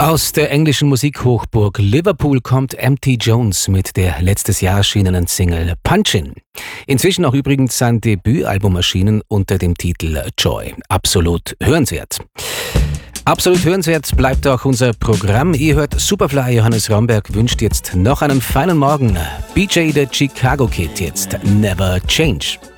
Aus der englischen Musikhochburg Liverpool kommt M.T. Jones mit der letztes Jahr erschienenen Single Punchin'. Inzwischen auch übrigens sein Debütalbum erschienen unter dem Titel Joy. Absolut hörenswert. Absolut hörenswert bleibt auch unser Programm. Ihr hört Superfly. Johannes Romberg wünscht jetzt noch einen feinen Morgen. BJ the Chicago Kid jetzt Never Change.